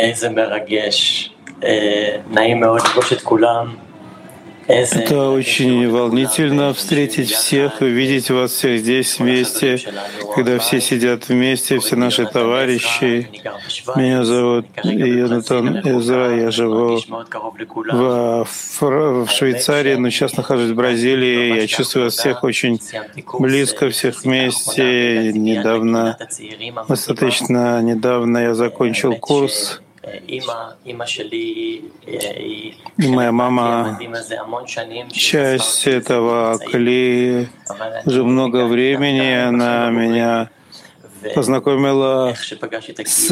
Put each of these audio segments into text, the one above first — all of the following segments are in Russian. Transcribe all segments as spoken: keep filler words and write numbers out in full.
Это очень волнительно встретить всех, увидеть вас всех здесь вместе, когда все сидят вместе, все наши товарищи. Меня зовут Йонатан Эзра, я живу в, в Швейцарии, но сейчас нахожусь в Бразилии. Я чувствую вас всех очень близко, всех вместе. Недавно, достаточно недавно я закончил курс. И моя мама часть этого кли уже много времени. Она меня познакомила с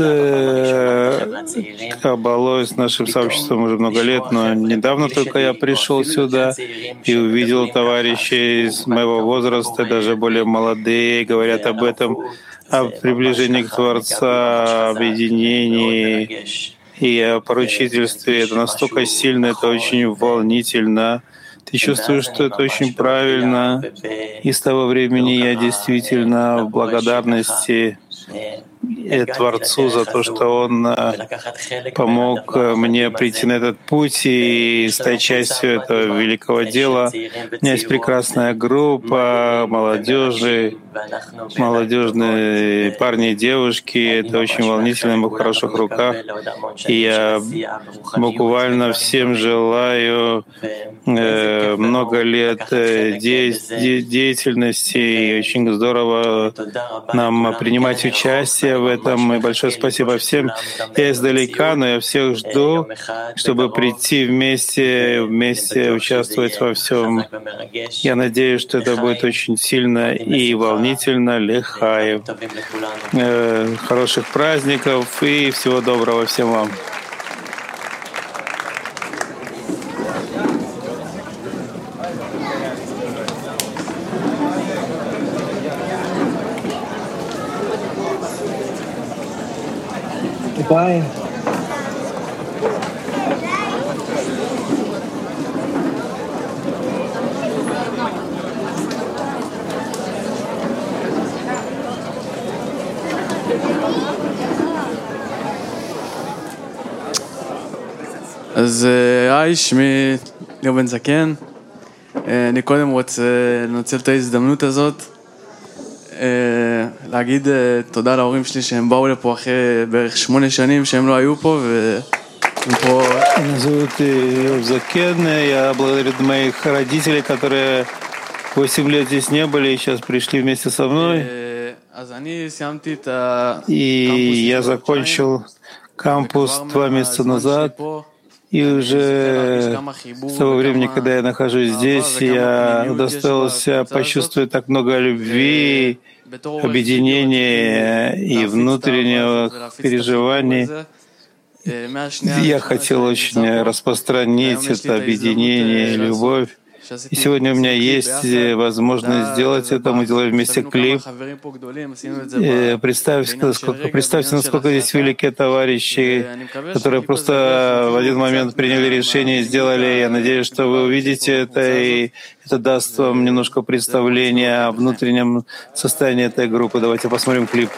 Каббалой, с нашим сообществом уже много лет, но недавно только я пришел сюда и увидел товарищей из моего возраста, даже более молодые, говорят об этом, о приближении к Творцу, объединении и о поручительстве. Это настолько сильно, это очень волнительно. Ты чувствуешь, что это очень правильно. И с того времени я действительно в благодарности Творцу за то, что Он помог мне прийти на этот путь и стать частью этого великого дела. У меня есть прекрасная группа молодежи, молодежные парни и девушки. Это очень волнительно, мы в хороших руках. И я буквально всем желаю э, много лет де- де- деятельности. И очень здорово нам принимать участие в этом. И большое спасибо всем. Я издалека, но я всех жду, чтобы прийти вместе, вместе участвовать во всем. Я надеюсь, что это будет очень сильно и волнительно. Лехаев. Э, хороших праздников и всего доброго всем вам. Bye. אז היי, שמי ליאור בן זקן. אני קודם רוצה לנצל את ההזדמנות הזאת, להגיד תודה להורים שלי שהם באו לפה אחרי בערך שמונה שנים שהם לא היו פה והם פה... Меня зовут Лев Закен. Я благодарю моих родителей, которые восемь лет здесь не были и сейчас пришли вместе со мной. И я закончил кампус два месяца назад. И уже с того времени, когда я нахожусь здесь, я удостоился почувствовать так много любви, объединения и внутренних переживаний. Я хотел очень распространить это объединение и любовь. И сегодня у меня есть возможность сделать это. Мы делаем вместе клип. Представьте, насколько, представьте, насколько здесь великие товарищи, которые просто в один момент приняли решение и сделали. Я надеюсь, что вы увидите это, и это даст вам немножко представления о внутреннем состоянии этой группы. Давайте посмотрим клип.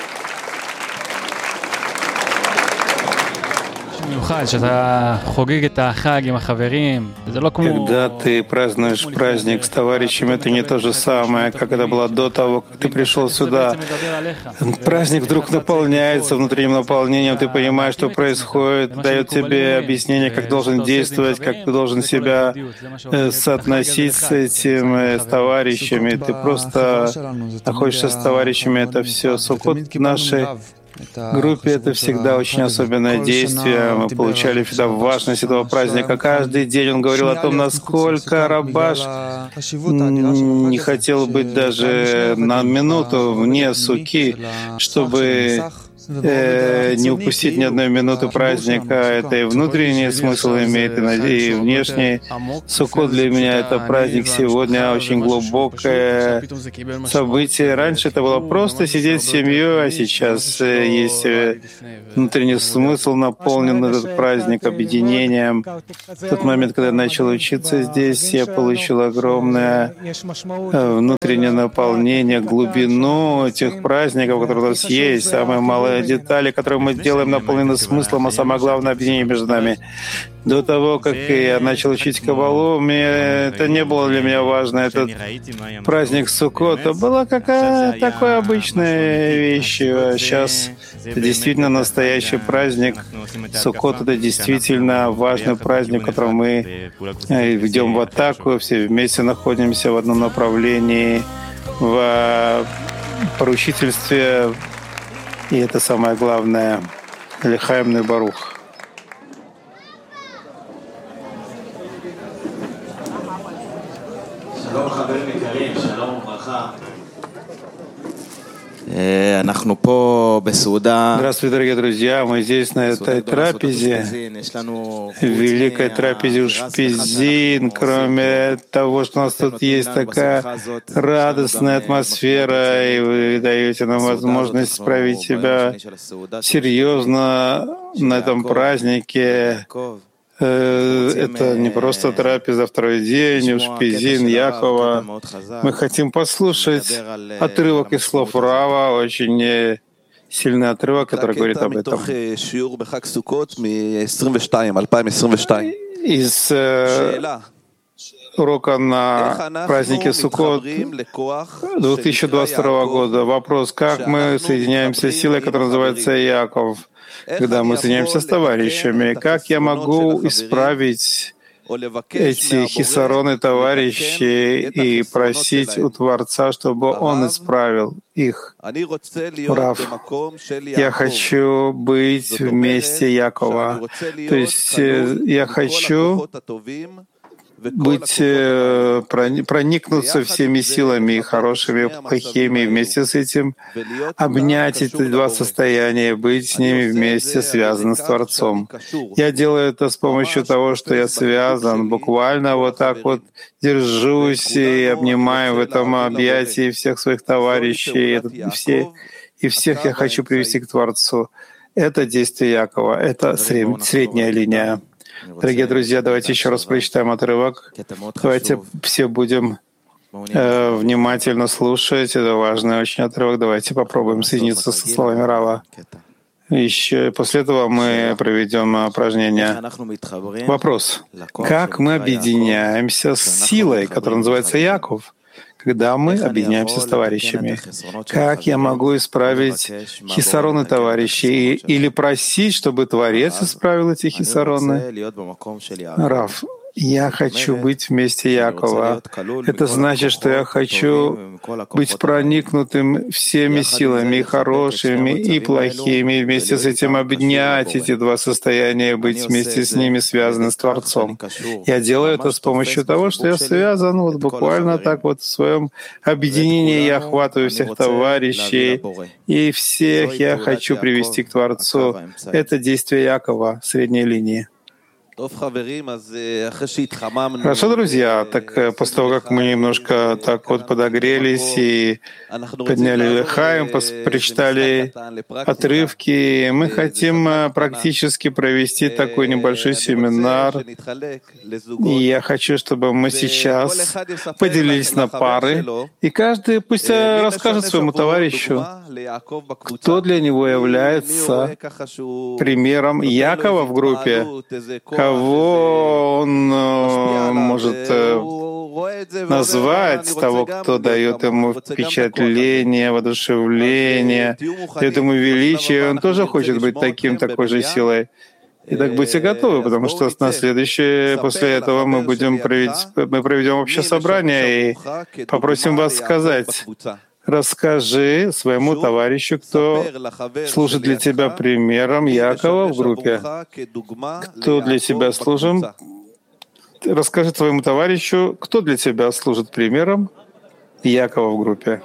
Когда ты празднуешь праздник с товарищами, это не то же самое, как это было до того, как ты пришел сюда. Праздник вдруг наполняется внутренним наполнением, ты понимаешь, что происходит, дает тебе объяснение, как должен действовать, как ты должен себя соотносить с этим, с товарищами. Ты просто находишься с товарищами, это все. Суккот нашей группе это всегда очень особенное действие. Мы получали всегда важность этого праздника. Каждый день он говорил о том, насколько Рабаш не хотел быть даже на минуту вне суки, чтобы не упустить ни одной минуты праздника. Это и внутренний смысл имеет, и внешний. Суккот для меня — это праздник сегодня, очень глубокое событие. Раньше это было просто сидеть с семьей, а сейчас есть внутренний смысл, наполнен этот праздник объединением. В тот момент, когда я начал учиться здесь, я получил огромное внутреннее наполнение, глубину этих праздников, которые у нас есть. Самое малое э, детали, которые мы делаем, наполнены смыслом, а самое главное — объединение между нами. До того, как я начал учить Кабалу, мне это не было для меня важно. Этот праздник Суккота была какая такая обычная вещь. А сейчас это действительно настоящий праздник. Суккот — это действительно важный праздник, в котором мы ведем в атаку, все вместе находимся в одном направлении, в поручительстве. И это самое главное. Лехаем Барух. Здравствуйте, дорогие друзья! Мы здесь, на этой трапезе, великой трапезе Ушпизин. Кроме того, что у нас тут есть такая радостная атмосфера, и вы даете нам возможность справить себя серьезно на этом празднике. Это не просто трапеза, второй день, Ушпизин, Якова. Мы хотим послушать отрывок из слов Рава, очень сильный отрывок, который говорит об этом. Из урока на празднике Суккот две тысячи двадцать второго года. Вопрос: как мы соединяемся с силой, которая называется Яков, когда мы соединяемся с товарищами? Как я могу исправить эти хисароны товарищей и просить у Творца, чтобы Он исправил их? Рав, я хочу быть вместе Якова. То есть я хочу быть, проникнуться всеми силами, хорошими, плохими, и вместе с этим обнять эти два состояния, быть с ними вместе, связаны с Творцом. Я делаю это с помощью того, что я связан, буквально вот так вот держусь и обнимаю в этом объятии всех своих товарищей, и, все, и всех я хочу привести к Творцу. Это действие Якова, это средняя линия. Дорогие друзья, давайте еще раз прочитаем отрывок. Давайте все будем э, внимательно слушать. Это важный очень отрывок. Давайте попробуем соединиться со словами Рава. Еще после этого мы проведем упражнение. Вопрос: как мы объединяемся с силой, которая называется Яков, когда мы объединяемся с товарищами? Как я могу исправить хисароны товарищей или просить, чтобы Творец исправил эти хисароны? Рав, я хочу быть вместе Якова. Это значит, что я хочу быть проникнутым всеми силами, и хорошими, и плохими, и вместе с этим обнять эти два состояния, быть вместе с ними связаны с Творцом. Я делаю это с помощью того, что я связан вот буквально так вот в своем объединении. Я охватываю всех товарищей, и всех я хочу привести к Творцу. Это действие Якова, средней линии. Хорошо, друзья. Так после того, как мы немножко так вот подогрелись и подняли лехаим, прочитали отрывки, мы хотим практически провести такой небольшой семинар. И я хочу, чтобы мы сейчас поделились на пары, и каждый пусть расскажет своему товарищу, кто для него является примером Якова в группе, кого он э, может э, назвать, того, кто дает ему впечатление, воодушевление, дает ему величие. Он тоже хочет быть таким, такой же силой. Итак, будьте готовы, потому что на следующее, после этого мы будем проведь, мы проведем общее собрание и попросим вас сказать: расскажи своему товарищу, кто служит для тебя примером Якова в группе. Кто для тебя служит? Расскажи своему товарищу, кто для тебя служит примером Якова в группе.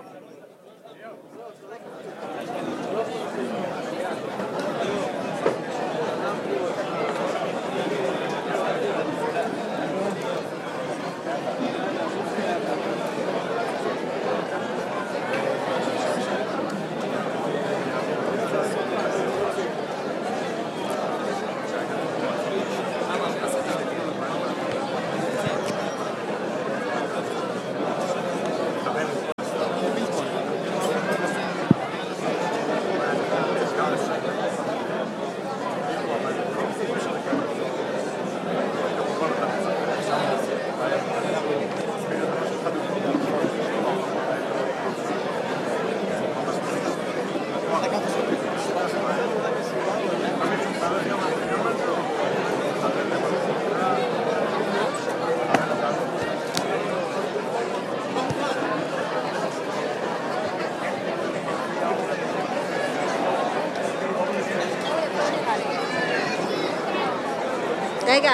רגע.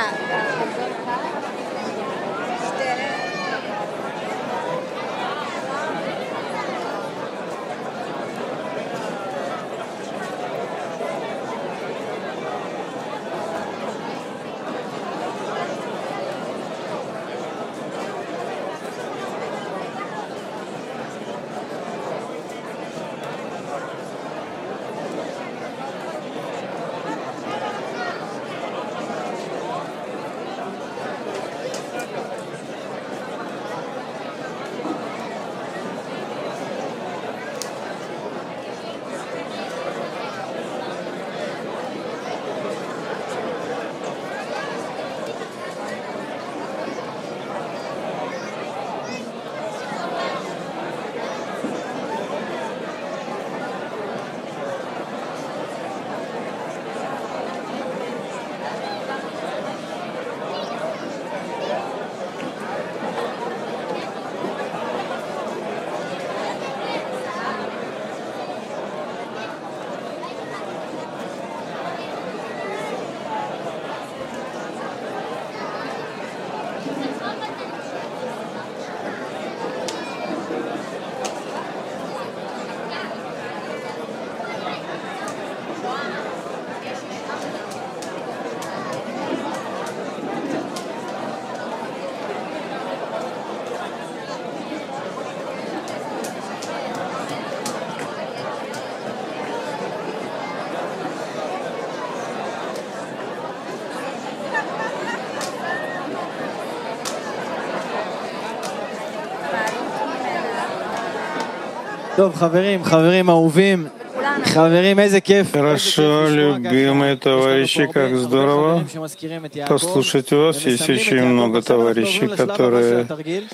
טוב, חברים, חברים אהובים, חברים, איזה כיף. Хорошо, любимые товарищи, как здорово послушать вас. Есть очень много товарищей, которые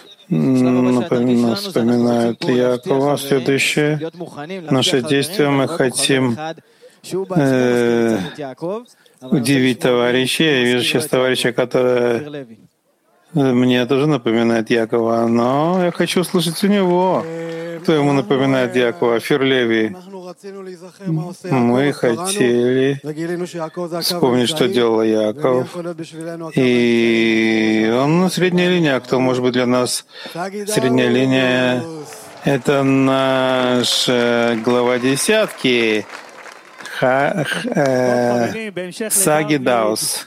напоминают, вспоминают Якова. Следующее наше действие, мы хотим э, удивить товарищей. Я вижу сейчас товарища, которые мне тоже напоминает Якова, но я хочу услышать у него, кто ему напоминает Якова. Фирлеви. Мы хотели вспомнить, что делал Яков. И он средняя линия. Кто может быть для нас средняя линия? Это наш глава десятки. Саги Даус.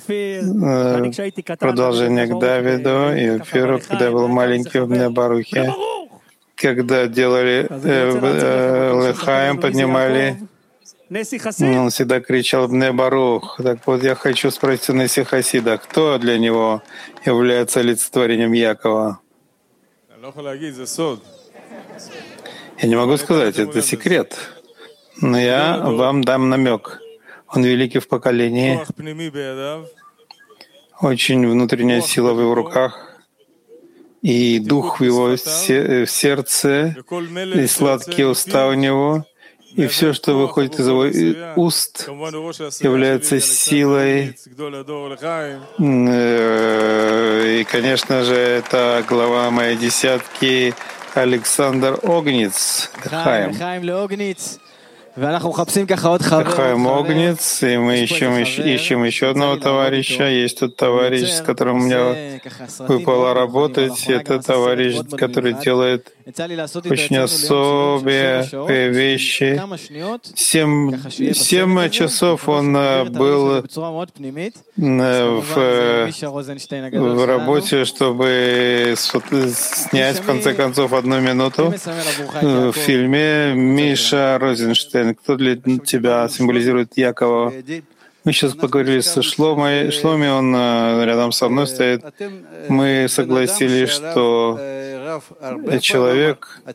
Продолжение к Давиду и Фиру, когда я был маленький в Бне-Барухе. Когда делали э, Лехаим, поднимали, он всегда кричал «Бне Барух». Так вот, я хочу спросить у Неси Хасида, кто для него является олицетворением Якова? Я не могу сказать, это секрет, но я вам дам намек. Он великий в поколении, очень внутренняя сила в его руках, и дух в его сердце, и сладкие уста у него, и все, что выходит из его уст, является силой. И, конечно же, это глава моей десятки Александр Огнец, Хаим. Хаим Огнец, и мы ищем, ищем еще одного товарища. Есть тут товарищ, с которым у меня выпало работать. Это товарищ, который делает очень особые вещи. Семь, семь часов он был в, в работе, чтобы снять, в конце концов, одну минуту в фильме «Миша Розенштейн». Кто для тебя символизирует Якова? Мы сейчас поговорили со Шломой. Шломи, он рядом со мной стоит. Мы согласились, что человек,